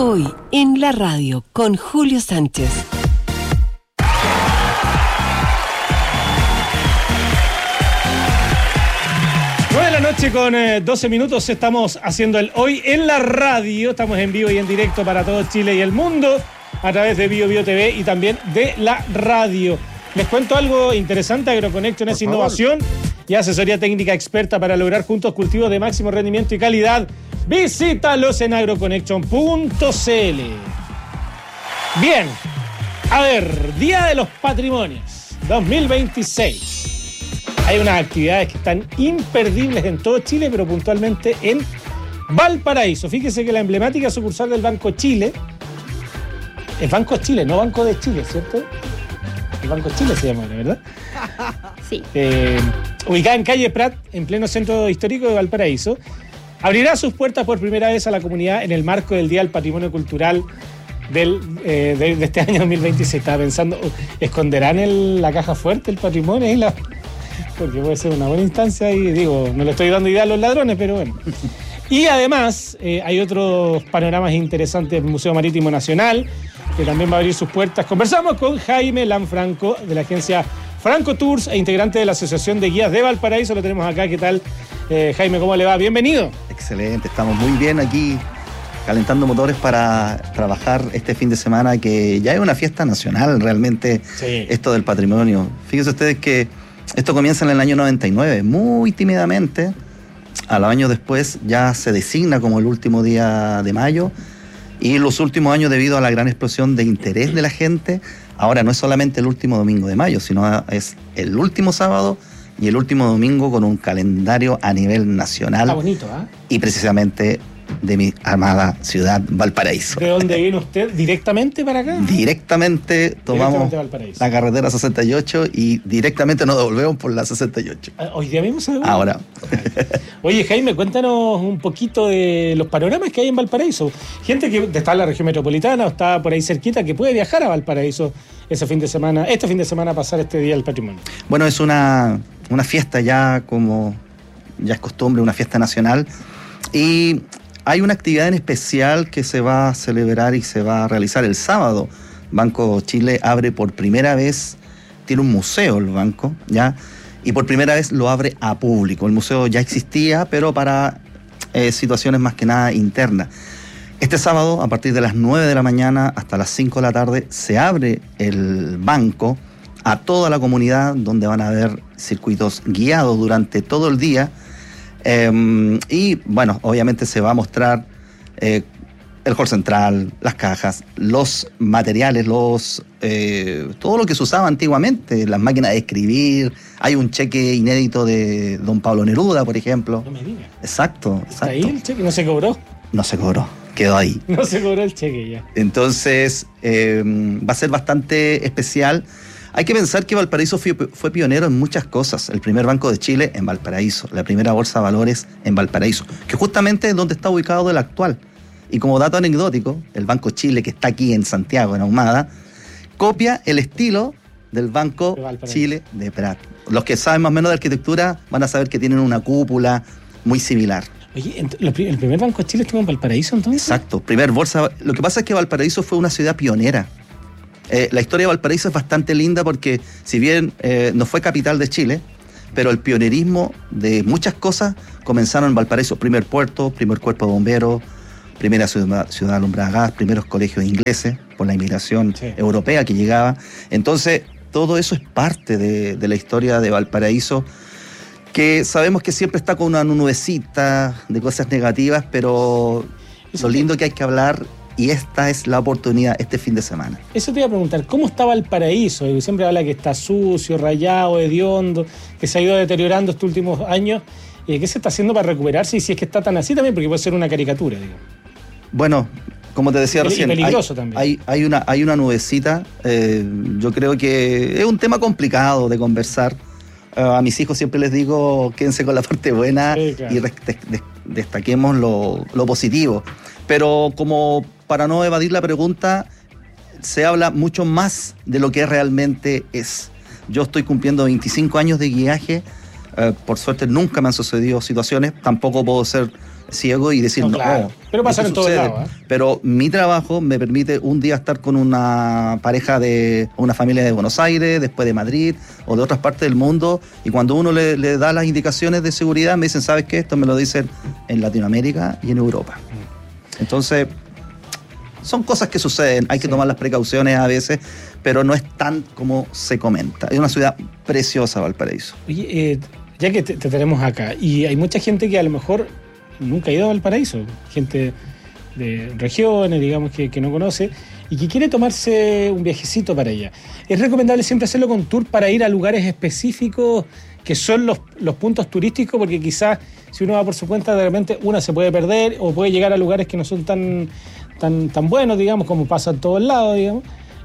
Hoy en la radio con Julio Sánchez. Noche con 12 minutos, estamos haciendo el Hoy en la radio, estamos en vivo y en directo para todo Chile y el mundo a través de Bio TV y también de la radio. Les cuento algo interesante: AgroConnection es innovación y asesoría técnica experta para lograr juntos cultivos de máximo rendimiento y calidad. Visítalos en agroconnection.cl. Bien, a ver, Día de los Patrimonios 2026. Hay unas actividades que están imperdibles en todo Chile, pero puntualmente en Valparaíso. Fíjese que la emblemática sucursal del Banco Chile, es Banco Chile, no Banco de Chile, ¿cierto? El Banco Chile se llama ahora, ¿verdad? Sí. Ubicada en calle Prat, en pleno centro histórico de Valparaíso, abrirá sus puertas por primera vez a la comunidad en el marco del Día del Patrimonio Cultural de este año 2026. Estaba pensando, ¿esconderán la caja fuerte, el patrimonio y la...? Porque puede ser una buena instancia y digo, no le estoy dando idea a los ladrones, pero bueno. Y además hay otros panoramas interesantes del Museo Marítimo Nacional, que también va a abrir sus puertas. Conversamos con Jaime Lanfranco, de la agencia Franco Tours e integrante de la Asociación de Guías de Valparaíso. Lo tenemos acá. ¿Qué tal, Jaime? ¿Cómo le va? Bienvenido. Excelente, estamos muy bien aquí calentando motores para trabajar este fin de semana, que ya es una fiesta nacional realmente, sí. Esto del patrimonio. Fíjense ustedes que esto comienza en el año 99, muy tímidamente. A los años después ya se designa como el último día de mayo, y los últimos años, debido a la gran explosión de interés de la gente, ahora no es solamente el último domingo de mayo, sino es el último sábado y el último domingo, con un calendario a nivel nacional. Está bonito, ¿eh? Y precisamente de mi amada ciudad, Valparaíso. ¿De dónde viene usted? ¿Directamente para acá? Directamente tomamos la carretera 68 y directamente nos devolvemos por la 68. ¿Hoy día mismo se devuelve? Ahora. Oye, Jaime, cuéntanos un poquito de los panoramas que hay en Valparaíso. Gente que está en la región metropolitana o está por ahí cerquita, que puede viajar a Valparaíso este fin de semana, a pasar este Día del Patrimonio. Bueno, es una fiesta ya, como ya es costumbre, una fiesta nacional. Y hay una actividad en especial que se va a celebrar y se va a realizar el sábado. Banco Chile abre por primera vez, tiene un museo el banco, ¿ya? Y por primera vez lo abre a público. El museo ya existía, pero para situaciones más que nada internas. Este sábado, a partir de las 9 de la mañana hasta las 5 de la tarde, se abre el banco a toda la comunidad, donde van a haber circuitos guiados durante todo el día. Y bueno, obviamente se va a mostrar el hall central, las cajas, los materiales, todo lo que se usaba antiguamente, las máquinas de escribir. Hay un cheque inédito de don Pablo Neruda, por ejemplo. No me digas. Exacto. ¿Está ahí el cheque? ¿No se cobró? No se cobró, quedó ahí. No se cobró el cheque ya. Entonces va a ser bastante especial. Hay que pensar que Valparaíso fue pionero en muchas cosas. El primer Banco de Chile en Valparaíso, la primera bolsa de valores en Valparaíso, que justamente es donde está ubicado el actual. Y como dato anecdótico, el Banco Chile, que está aquí en Santiago, en Ahumada, copia el estilo del Banco Chile de Prat. Los que saben más o menos de arquitectura van a saber que tienen una cúpula muy similar. Oye, ¿el primer Banco de Chile estuvo en Valparaíso entonces? Exacto, primer bolsa. Lo que pasa es que Valparaíso fue una ciudad pionera. La historia de Valparaíso es bastante linda porque, si bien no fue capital de Chile, pero el pionerismo de muchas cosas comenzaron en Valparaíso. Primer puerto, primer cuerpo de bomberos, primera ciudad alumbrada a gas, primeros colegios ingleses por la inmigración europea que llegaba. Entonces, todo eso es parte de la historia de Valparaíso, que sabemos que siempre está con una nubecita de cosas negativas, pero lo lindo que hay que hablar. Y esta es la oportunidad este fin de semana. Eso te iba a preguntar, ¿cómo está Valparaíso? Siempre habla que está sucio, rayado, hediondo, que se ha ido deteriorando estos últimos años. ¿Qué se está haciendo para recuperarse? Y si es que está tan así también, porque puede ser una caricatura, digo. Bueno, como te decía recién, peligroso también. Hay una nubecita. Yo creo que es un tema complicado de conversar. A mis hijos siempre les digo, quédense con la parte buena, sí, claro, y destaquemos lo positivo. Pero como para no evadir la pregunta, se habla mucho más de lo que realmente es. Yo estoy cumpliendo 25 años de guiaje. Por suerte nunca me han sucedido situaciones. Tampoco puedo ser ciego y decir, no, claro. Pero pasa en todos lados. Pero mi trabajo me permite un día estar con una pareja una familia de Buenos Aires, después de Madrid o de otras partes del mundo, y cuando uno le da las indicaciones de seguridad, me dicen, ¿sabes qué? Esto me lo dicen en Latinoamérica y en Europa. Entonces, son cosas que suceden, hay que tomar las precauciones a veces, pero no es tan como se comenta. Es una ciudad preciosa, Valparaíso. Oye, ya que te tenemos acá, y hay mucha gente que a lo mejor nunca ha ido a Valparaíso, gente de regiones, digamos, que no conoce, y que quiere tomarse un viajecito para allá. Es recomendable siempre hacerlo con tour para ir a lugares específicos que son los puntos turísticos, porque quizás si uno va por su cuenta, de repente una se puede perder o puede llegar a lugares que no son tan buenos, digamos, como pasa en todos lados, digamos.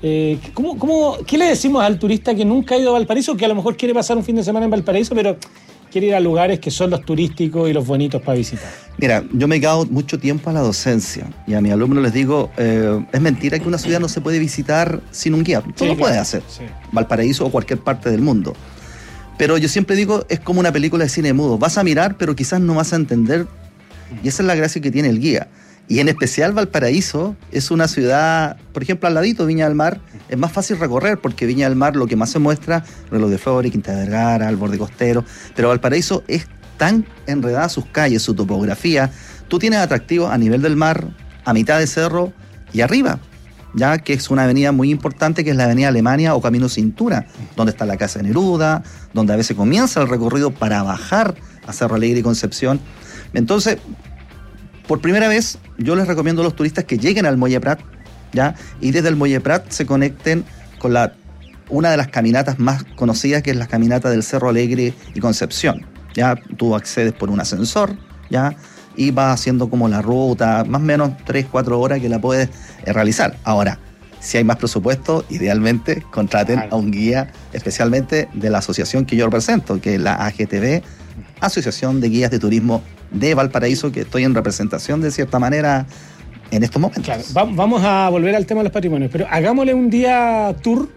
¿Qué le decimos al turista que nunca ha ido a Valparaíso, que a lo mejor quiere pasar un fin de semana en Valparaíso, pero quiere ir a lugares que son los turísticos y los bonitos para visitar? Mira, yo me he quedado mucho tiempo a la docencia y a mis alumnos les digo, es mentira que una ciudad no se puede visitar sin un guía. Tú lo puedes hacer, Valparaíso o cualquier parte del mundo. Pero yo siempre digo, es como una película de cine mudo. Vas a mirar, pero quizás no vas a entender, y esa es la gracia que tiene el guía. Y en especial Valparaíso es una ciudad, por ejemplo, al ladito Viña del Mar, es más fácil recorrer porque Viña del Mar lo que más se muestra, Reloj de Flores, Quinta de Vergara, el borde costero, pero Valparaíso es tan enredada sus calles, su topografía, tú tienes atractivos a nivel del mar, a mitad de cerro y arriba, ya que es una avenida muy importante que es la avenida Alemania o Camino Cintura, donde está la Casa de Neruda, donde a veces comienza el recorrido para bajar a Cerro Alegre y Concepción. Entonces, por primera vez, yo les recomiendo a los turistas que lleguen al Muelle Prat, ¿ya? Y desde el Muelle Prat se conecten con una de las caminatas más conocidas, que es la caminata del Cerro Alegre y Concepción. ¿Ya? Tú accedes por un ascensor, ¿ya? Y vas haciendo como la ruta, más o menos 3-4 horas que la puedes realizar. Ahora, si hay más presupuesto, idealmente contraten a un guía, especialmente de la asociación que yo represento, que es la AGTB, Asociación de Guías de Turismo de Valparaíso, que estoy en representación de cierta manera en estos momentos. Claro, vamos a volver al tema de los patrimonios, pero hagámosle un día tour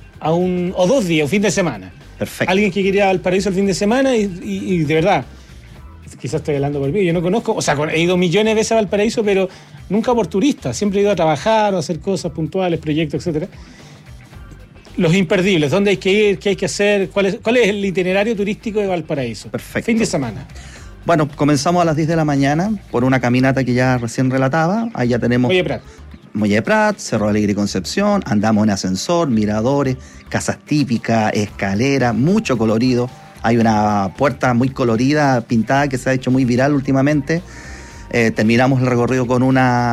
o 2 días, un fin de semana. Perfecto. Alguien que quiera ir a Valparaíso el fin de semana y de verdad, quizás estoy hablando por mí, yo no conozco, o sea, he ido millones de veces a Valparaíso, pero nunca por turista, siempre he ido a trabajar o a hacer cosas puntuales, proyectos, etcétera. Los imperdibles, ¿dónde hay que ir? ¿Qué hay que hacer? ¿Cuál es el itinerario turístico de Valparaíso? Perfecto. Fin de semana. Bueno, comenzamos a las 10 de la mañana por una caminata que ya recién relataba. Ahí ya tenemos Muelle Prat, Cerro Alegre y Concepción. Andamos en ascensor, miradores, casas típicas, escaleras, mucho colorido. Hay una puerta muy colorida, pintada, que se ha hecho muy viral últimamente. Terminamos el recorrido con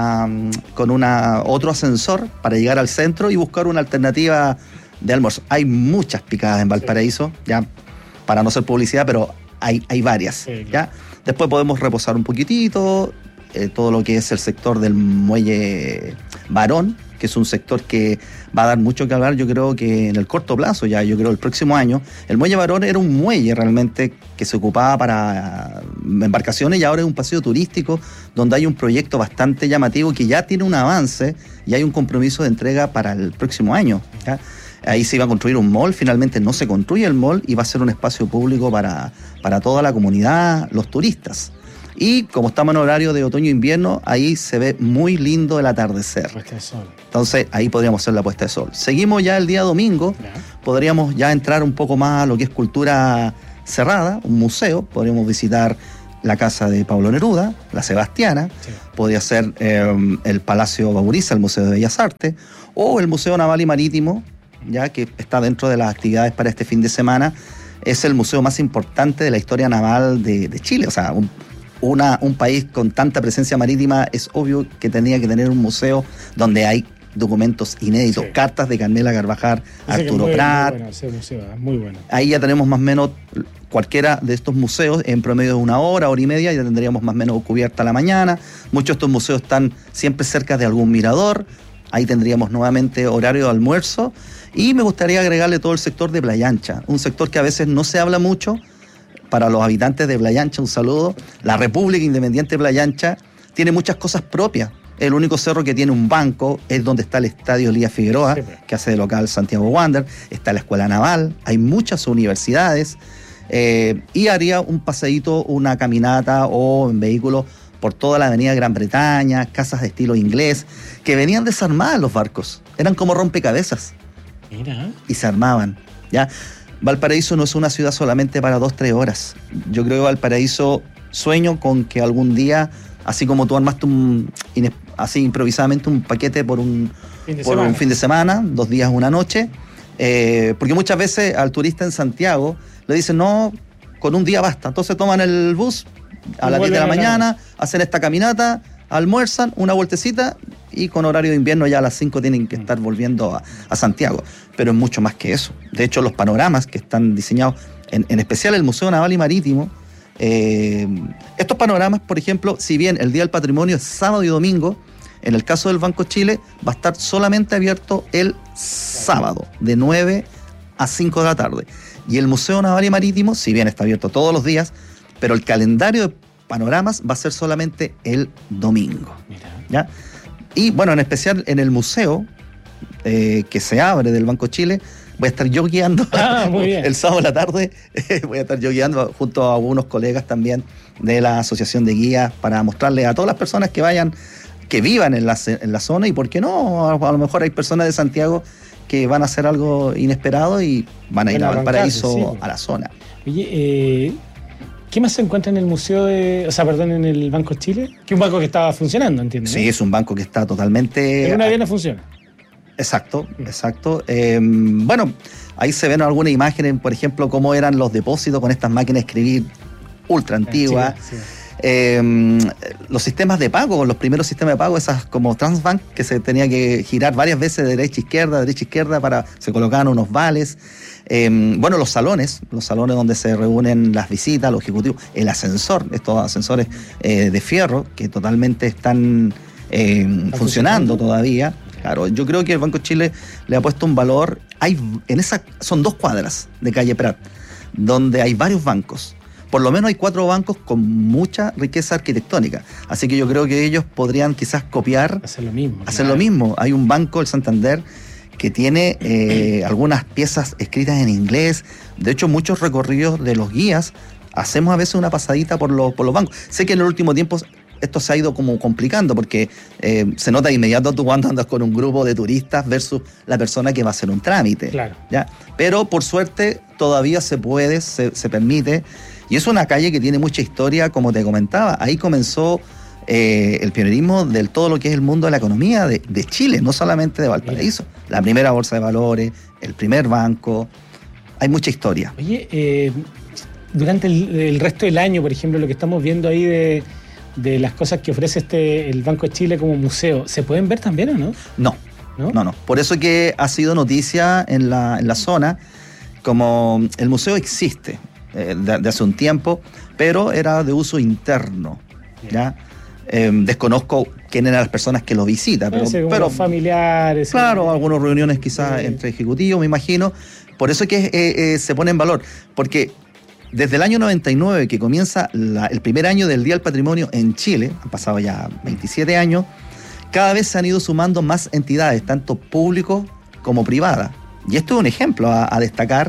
otro ascensor para llegar al centro y buscar una alternativa de almuerzo. Hay muchas picadas en Valparaíso, ya para no hacer publicidad, pero hay varias. ¿Ya? Después podemos reposar un poquitito, todo lo que es el sector del Muelle Barón, que es un sector que va a dar mucho que hablar, yo creo que en el corto plazo, yo creo el próximo año. El Muelle Barón era un muelle realmente que se ocupaba para embarcaciones y ahora es un paseo turístico donde hay un proyecto bastante llamativo que ya tiene un avance y hay un compromiso de entrega para el próximo año, ¿ya? Ahí se iba a construir un mall, finalmente no se construye el mall y va a ser un espacio público para toda la comunidad, los turistas. Y como estamos en horario de otoño-invierno, ahí se ve muy lindo el atardecer. Puesta de sol. Entonces ahí podríamos hacer la puesta de sol. Seguimos ya el día domingo, podríamos ya entrar un poco más a lo que es cultura cerrada, un museo, podríamos visitar la casa de Pablo Neruda, la Sebastiana, podría ser el Palacio Bauriza, el Museo de Bellas Artes, o el Museo Naval y Marítimo, ya que está dentro de las actividades para este fin de semana. Es el museo más importante de la historia naval de Chile. O sea, un país con tanta presencia marítima es obvio que tenía que tener un museo donde hay documentos inéditos, cartas de Carmela Carvajal, Arturo Prat. Muy bueno ese museo, muy bueno. Ahí ya tenemos más o menos cualquiera de estos museos en promedio de 1 hora, hora y media, ya tendríamos más o menos cubierta la mañana. Muchos de estos museos están siempre cerca de algún mirador. Ahí tendríamos nuevamente horario de almuerzo. Y me gustaría agregarle todo el sector de Playa Ancha, un sector que a veces no se habla mucho. Para los habitantes de Playa Ancha, un saludo. La República Independiente de Playa Ancha tiene muchas cosas propias. El único cerro que tiene un banco es donde está el Estadio Elías Figueroa, que hace de local Santiago Wander. Está la Escuela Naval, hay muchas universidades. Y haría un paseíto, una caminata o en vehículo por toda la avenida Gran Bretaña, casas de estilo inglés, que venían desarmadas los barcos. Eran como rompecabezas. Mira. Y se armaban, ¿ya? Valparaíso no es una ciudad solamente para 2-3 horas. Yo creo que Valparaíso, sueño con que algún día, así como tú armaste así improvisadamente un paquete por un fin de semana, 2 días, 1 noche, porque muchas veces al turista en Santiago le dicen, no, con un día basta. Entonces toman el bus a las 10 de la mañana, hacen esta caminata, almuerzan, una vueltecita, y con horario de invierno ya a las 5 tienen que estar volviendo a Santiago. Pero es mucho más que eso. De hecho, los panoramas que están diseñados, en especial el Museo Naval y Marítimo, estos panoramas, por ejemplo, si bien el Día del Patrimonio es sábado y domingo, en el caso del Banco Chile va a estar solamente abierto el sábado, de 9 a 5 de la tarde. Y el Museo Naval y Marítimo, si bien está abierto todos los días, pero el calendario de panoramas va a ser solamente el domingo. ¿Ya? Y bueno, en especial en el museo que se abre del Banco Chile, voy a estar yo guiando el sábado a la tarde, voy a estar yo guiando junto a algunos colegas también de la Asociación de Guías para mostrarles a todas las personas que vivan en la zona, y por qué no, a lo mejor hay personas de Santiago que van a hacer algo inesperado y van a ir a Valparaíso, a la zona. Oye, ¿qué más se encuentra en el museo en el Banco Chile? Que un banco que estaba funcionando, entiendo. Sí, ¿no? Es un banco que está totalmente... En una vez no funciona. Exacto. Bueno, ahí se ven algunas imágenes, por ejemplo, cómo eran los depósitos con estas máquinas de escribir ultra antiguas. Sí. Los sistemas de pago, los primeros sistemas de pago, esas como Transbank, que se tenía que girar varias veces de derecha a izquierda, se colocaban unos vales. Bueno, los salones donde se reúnen las visitas, los ejecutivos, el ascensor, estos ascensores de fierro que totalmente están funcionando todavía. Claro, yo creo que el Banco de Chile le ha puesto un valor. Son 2 cuadras de calle Prat, donde hay varios bancos. Por lo menos hay 4 bancos con mucha riqueza arquitectónica. Así que yo creo que ellos podrían quizás copiar. Hacer lo mismo. Hay un banco, el Santander, que tiene algunas piezas escritas en inglés. De hecho, muchos recorridos de los guías hacemos a veces una pasadita por los bancos. Sé que en el último tiempo esto se ha ido como complicando, porque se nota de inmediato tú cuando andas con un grupo de turistas versus la persona que va a hacer un trámite. Claro. ¿Ya? Pero por suerte todavía se puede, se permite. Y es una calle que tiene mucha historia, como te comentaba. Ahí comenzó el pionerismo de todo lo que es el mundo de la economía de Chile, no solamente de Valparaíso. La primera bolsa de valores, el primer banco. Hay mucha historia. Oye, durante el resto del año, por ejemplo, lo que estamos viendo ahí de las cosas que ofrece el Banco de Chile como museo, ¿se pueden ver también o no? No. Por eso que ha sido noticia en la zona, como el museo existe de hace un tiempo, pero era de uso interno, ¿ya? Desconozco quién eran las personas que lo visitan, pero familiares. Claro, algunas reuniones quizás entre ejecutivos, me imagino. Por eso que se pone en valor, porque desde el año 99, que comienza el primer año del Día del Patrimonio en Chile, han pasado ya 27 años, cada vez se han ido sumando más entidades, tanto públicos como privadas. Y esto es un ejemplo a destacar,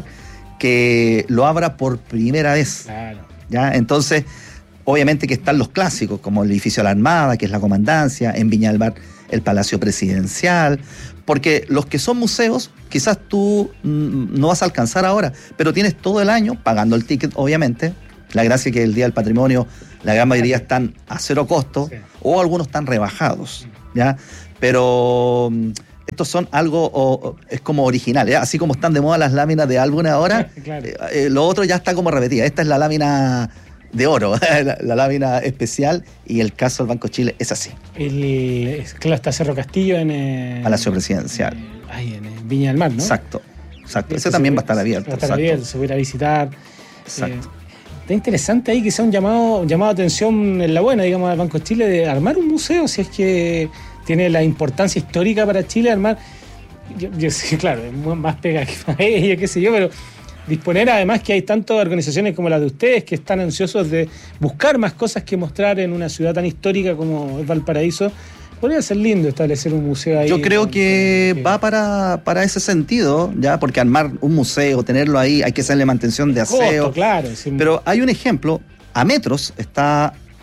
que lo abra por primera vez. Claro. ¿Ya? Entonces, obviamente que están los clásicos, como el edificio de la Armada, que es la comandancia, en Viña del Mar el Palacio Presidencial, porque los que son museos, quizás tú no vas a alcanzar ahora, pero tienes todo el año pagando el ticket, obviamente. La gracia es que el Día del Patrimonio, la gran mayoría están a 0 costo, sí, o algunos están rebajados, ¿ya? Pero estos son algo, es como original, ¿ya? Así como están de moda las láminas de álbumes ahora, claro, lo otro ya está como repetida. Esta es la lámina de oro, la lámina especial, y el caso del Banco de Chile es así. Claro, está Cerro Castillo en Palacio Presidencial. En Viña del Mar, ¿no? Exacto. Ese también va a estar abierto. Va a estar abierto, se va a ir a visitar. Exacto. Está interesante ahí que sea un llamado de atención en la buena, digamos, al Banco de Chile, de armar un museo, si es que tiene la importancia histórica para Chile, armar. Yo sí, claro, es más pega que para ella, qué sé yo, pero disponer, además, que hay tantas organizaciones como las de ustedes que están ansiosos de buscar más cosas que mostrar en una ciudad tan histórica como es Valparaíso. Podría ser lindo establecer un museo ahí. Yo creo que va para ese sentido, ya, porque armar un museo, tenerlo ahí, hay que hacerle mantención de aseo. Claro. Sí. Pero hay un ejemplo, a metros está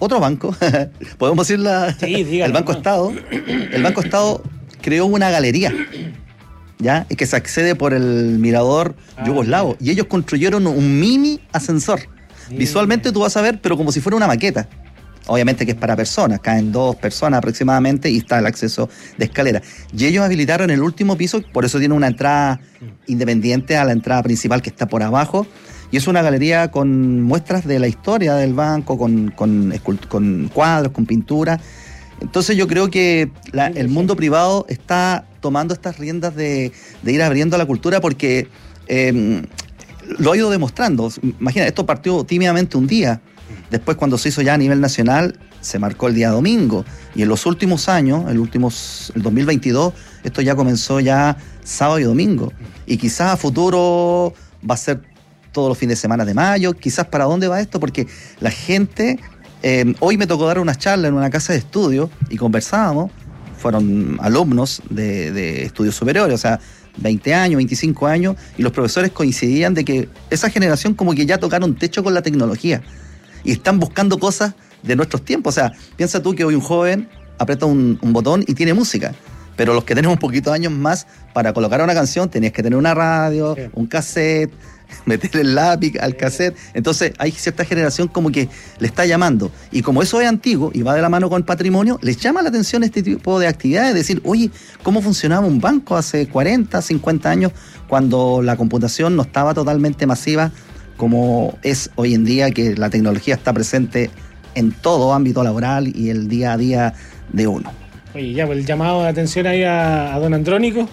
otro banco, podemos decir el Banco Estado. El Banco Estado creó una galería, ¿ya? Que se accede por el mirador yugoslavo. Y ellos construyeron un mini ascensor. Visualmente tú vas a ver, pero como si fuera una maqueta. Obviamente que es para personas, caen 2 personas aproximadamente y está el acceso de escalera. Y ellos habilitaron el último piso, por eso tiene una entrada independiente a la entrada principal que está por abajo. Y es una galería con muestras de la historia del banco, con cuadros, con pintura. Entonces yo creo que el mundo privado está tomando estas riendas de ir abriendo la cultura porque lo ha ido demostrando. Imagina, esto partió tímidamente un día. Después, cuando se hizo ya a nivel nacional, se marcó el día domingo. Y en los últimos años, el 2022, esto ya comenzó ya sábado y domingo. Y quizás a futuro va a ser todos los fines de semana de mayo. Quizás para dónde va esto, porque la gente... hoy me tocó dar una charla en una casa de estudio y conversábamos. Fueron alumnos de estudios superiores, o sea, 20 años, 25 años, y los profesores coincidían de que esa generación como que ya tocaron techo con la tecnología. Y están buscando cosas de nuestros tiempos. O sea, piensa tú que hoy un joven aprieta un botón y tiene música. Pero los que tenemos un poquito de años más, para colocar una canción tenías que tener una radio, un cassette, meter el lápiz al cassette. Entonces hay cierta generación como que le está llamando. Y como eso es antiguo y va de la mano con el patrimonio, les llama la atención este tipo de actividades. Decir, oye, ¿cómo funcionaba un banco hace 40, 50 años cuando la computación no estaba totalmente masiva como es hoy en día, que la tecnología está presente en todo ámbito laboral y el día a día de uno? Oye, ya, pues el llamado de atención ahí a don Andrónico.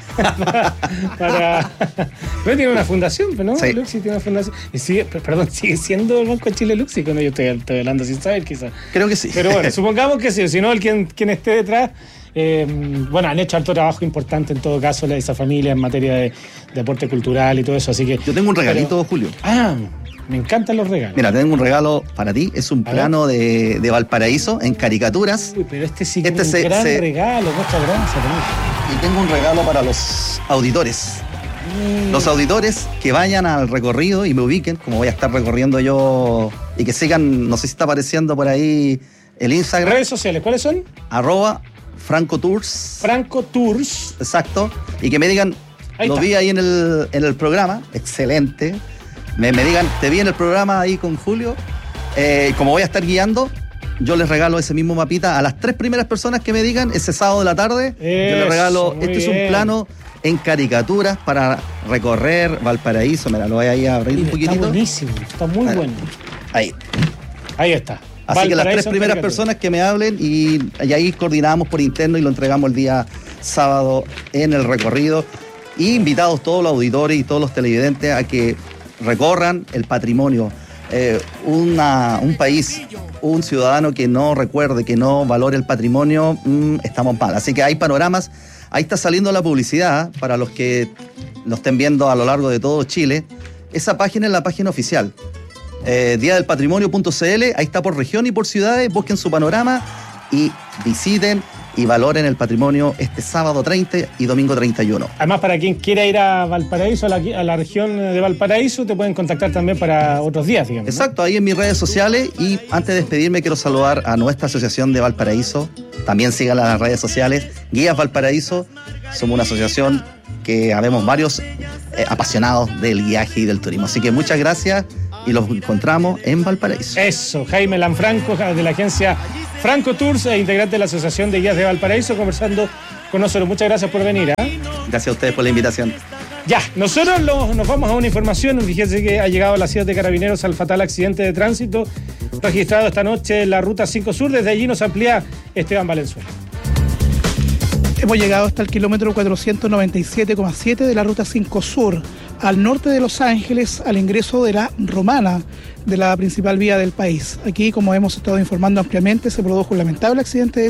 Pero tiene una fundación, ¿no? Sí. Luxi tiene una fundación. Y sigue siendo el Banco de Chile Luxi, que no, yo estoy hablando sin saber, quizás. Creo que sí. Pero bueno, supongamos que sí, si no, quien esté detrás. Bueno, han hecho alto trabajo importante en todo caso esa familia en materia de aporte cultural y todo eso, así que... Yo tengo un regalito, Julio. Me encantan los regalos. Mira, tengo un regalo para ti, es un plano de Valparaíso en caricaturas. Uy, pero sí que es un gran regalo, muchas gracias. Y tengo un regalo para los auditores. Los auditores que vayan al recorrido y me ubiquen, como voy a estar recorriendo yo, y que sigan, no sé si está apareciendo por ahí el Instagram. ¿Redes sociales cuáles son? @FrancoTours. Franco Tours. Exacto. Y que me digan, lo vi ahí en el programa, excelente. Me digan, te vi en el programa ahí con Julio. Como voy a estar guiando, yo les regalo ese mismo mapita a las 3 primeras personas que me digan ese sábado de la tarde. Yo les regalo, es un plano en caricaturas para recorrer Valparaíso. Mira, lo voy a ir a abrir un poquitito. Está buenísimo, está muy bueno. Ahí está. Así que las 3 primeras personas que me hablen y ahí coordinamos por interno y lo entregamos el día sábado en el recorrido. Y invitados todos los auditores y todos los televidentes a que recorran el patrimonio. Un país, un ciudadano que no recuerde, que no valore el patrimonio, estamos mal. Así que hay panoramas. Ahí está saliendo la publicidad para los que nos estén viendo a lo largo de todo Chile. Esa página es la página oficial. Diadelpatrimonio.cl, ahí está por región y por ciudades. Busquen su panorama y visiten y valoren el patrimonio este sábado 30 y domingo 31. Además, para quien quiera ir a Valparaíso, a la región de Valparaíso, te pueden contactar también para otros días, digamos. Exacto, ahí en mis redes sociales. Y antes de despedirme, quiero saludar a nuestra asociación de Valparaíso. También síganla en las redes sociales. Guías Valparaíso. Somos una asociación que habemos varios apasionados del guiaje y del turismo. Así que muchas gracias y los encontramos en Valparaíso. Eso, Jaime Lanfranco, de la agencia Franco Tours e integrante de la Asociación de Guías de Valparaíso, conversando con nosotros. Muchas gracias por venir. Gracias a ustedes por la invitación. Ya, nosotros nos vamos a una información. Fíjense que ha llegado a la ciudad de Carabineros al fatal accidente de tránsito registrado esta noche en la Ruta 5 Sur. Desde allí nos amplía Esteban Valenzuela. Hemos llegado hasta el kilómetro 497,7 de la Ruta 5 Sur, al norte de Los Ángeles, al ingreso de la Romana, de la principal vía del país. Aquí, como hemos estado informando ampliamente, se produjo un lamentable accidente de